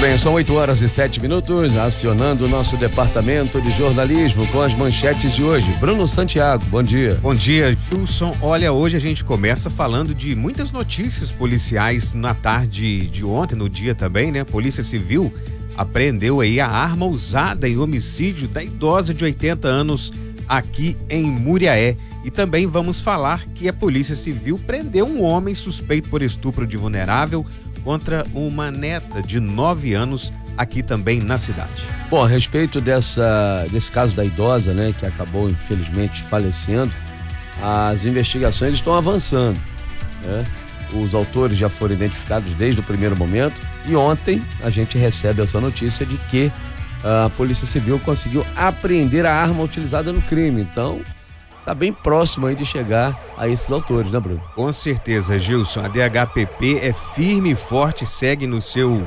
bem, são 8h07, acionando o nosso departamento de jornalismo com as manchetes de hoje. Bruno Santiago, bom dia. Bom dia, Gilson. Olha, hoje a gente começa falando de muitas notícias policiais na tarde de ontem, no dia também, né? Polícia Civil apreendeu aí a arma usada em homicídio da idosa de 80 anos aqui em Muriaé. E também vamos falar que a Polícia Civil prendeu um homem suspeito por estupro de vulnerável contra uma neta de 9 anos aqui também na cidade. Bom, a respeito desse caso da idosa, né, que acabou infelizmente falecendo, as investigações estão avançando, né? Os autores já foram identificados desde o primeiro momento e ontem a gente recebe essa notícia de que a Polícia Civil conseguiu apreender a arma utilizada no crime. Então, tá bem próximo aí de chegar a esses autores, né, Bruno? Com certeza, Gilson. A DHPP é firme e forte, segue no seu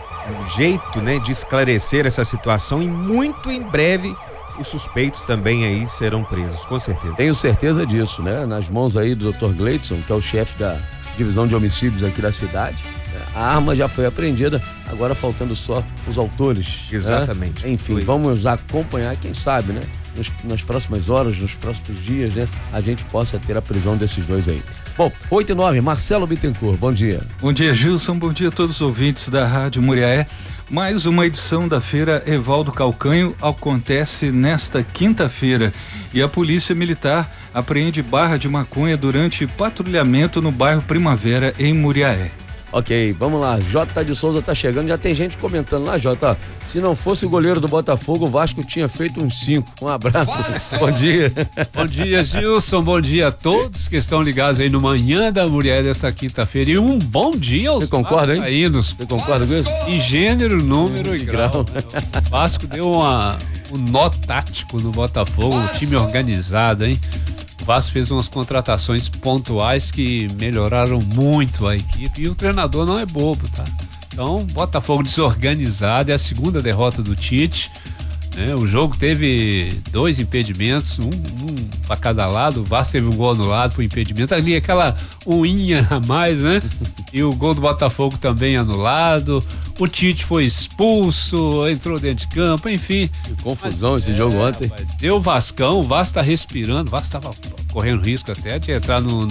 jeito, né, de esclarecer essa situação e muito em breve os suspeitos também aí serão presos, com certeza. Tenho certeza disso, né? Nas mãos aí do Dr. Gleidson, que é o chefe da divisão de homicídios aqui da cidade. A arma já foi apreendida, agora faltando só os autores. Exatamente. Né? Enfim, vamos acompanhar, quem sabe, né? Nas próximas horas, nos próximos dias, né? A gente possa ter a prisão desses dois aí. Bom, 8h09, Marcelo Bittencourt, bom dia. Bom dia, Gilson, bom dia a todos os ouvintes da Rádio Muriaé. Mais uma edição da Feira Evaldo Calcanho acontece nesta quinta-feira e a Polícia Militar apreende barra de maconha durante patrulhamento no bairro Primavera, em Muriaé. Ok, vamos lá, Jota de Souza tá chegando, já tem gente comentando lá, Jota, se não fosse o goleiro do Botafogo, o Vasco tinha feito uns 5. Um abraço, bom dia. Bom dia, Gilson, bom dia a todos que estão ligados aí no Manhã da Mulher dessa quinta-feira e um bom dia aos Você concorda, hein? Você concorda com isso? Em gênero, número e grau. O Vasco deu um nó tático no Botafogo, um time organizado, hein? O Vasco fez umas contratações pontuais que melhoraram muito a equipe e o treinador não é bobo, tá? Então, Botafogo desorganizado, é a segunda derrota do Tite, né? O jogo teve 2 impedimentos, um para cada lado, o Vasco teve um gol anulado por impedimento, ali aquela unha a mais, né? E o gol do Botafogo também anulado, o Tite foi expulso, entrou dentro de campo, enfim. Que confusão esse jogo ontem. Deu Vascão, o Vasco tá respirando, o Vasco tava correndo risco até de entrar no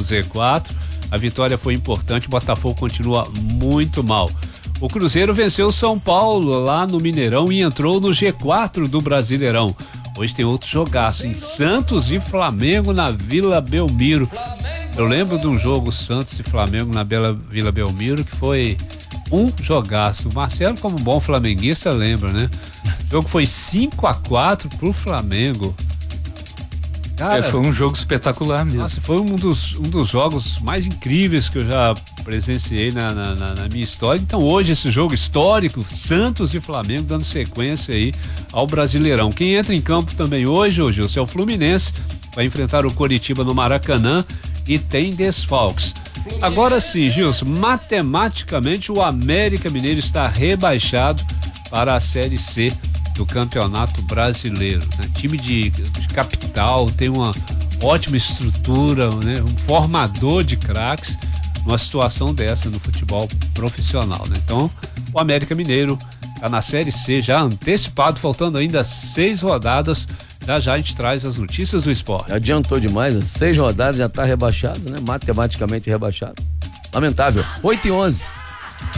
Z4, a vitória foi importante, o Botafogo continua muito mal. O Cruzeiro venceu o São Paulo lá no Mineirão e entrou no G4 do Brasileirão. Hoje tem outro jogaço em Santos e Flamengo na Vila Belmiro. Eu lembro de um jogo Santos e Flamengo na Vila Belmiro que foi um jogaço. O Marcelo, como bom flamenguista, lembra, né? O jogo foi 5-4 pro Flamengo. Cara, foi um jogo espetacular mesmo. Nossa, foi um dos jogos mais incríveis que eu já presenciei na minha história. Então hoje esse jogo histórico, Santos e Flamengo dando sequência aí ao Brasileirão. Quem entra em campo também hoje, Gilson, é o Fluminense, vai enfrentar o Coritiba no Maracanã e tem desfalques. Agora sim, Gilson, matematicamente o América Mineiro está rebaixado para a Série C do Campeonato Brasileiro, né? Time de capital, tem uma ótima estrutura, né? Um formador de craques, numa situação dessa no futebol profissional, né? Então, o América Mineiro está na Série C já antecipado, faltando ainda 6 rodadas. Já a gente traz as notícias do esporte. Adiantou demais, 6 rodadas já está rebaixado, né? Matematicamente rebaixado. Lamentável. 8h11.